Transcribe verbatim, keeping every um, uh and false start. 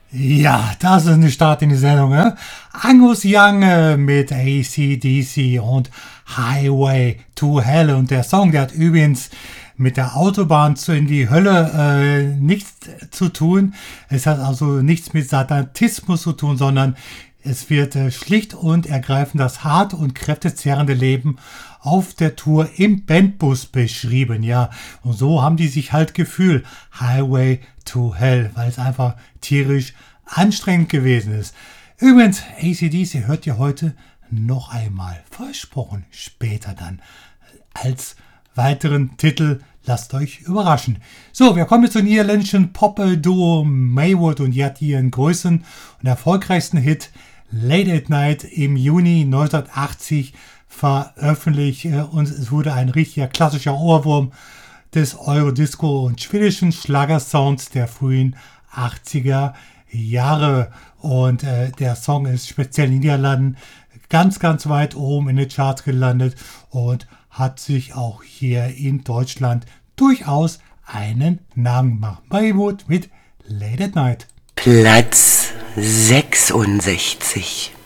Ja, das ist ein Start in die Sendung, ne? Angus Young äh, mit A C D C und Highway to Hell. Und der Song, der hat übrigens mit der Autobahn zu in die Hölle äh, nichts zu tun. Es hat also nichts mit Satanismus zu tun, sondern es wird äh, schlicht und ergreifend das hart und kräftezehrende Leben auf der Tour im Bandbus beschrieben, ja. Und so haben die sich halt gefühlt. Highway to Hell, weil es einfach tierisch anstrengend gewesen ist. Übrigens, A C D C hört ihr heute noch einmal. Versprochen, später dann. Als weiteren Titel, lasst euch überraschen. So, wir kommen zum niederländischen Pop-Duo Maywood und die hat ihren größten und erfolgreichsten Hit Late at Night im Juni neunzehnhundertachtzig veröffentlicht und es wurde ein richtiger klassischer Ohrwurm des Eurodisco und schwedischen Schlagersounds der frühen achtziger Jahre. Und äh, der Song ist speziell in den Niederlanden ganz, ganz weit oben in den Charts gelandet und hat sich auch hier in Deutschland durchaus einen Namen gemacht. Maywood mit Late at Night. Platz sechsundsechzig.